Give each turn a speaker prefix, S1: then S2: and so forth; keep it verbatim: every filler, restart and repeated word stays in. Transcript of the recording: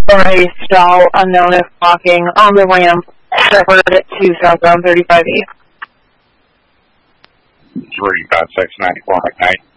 S1: a stall, unknown if walking on the ramp, Shepherd to southbound thirty-five E.
S2: three five six ninety-four McKnight.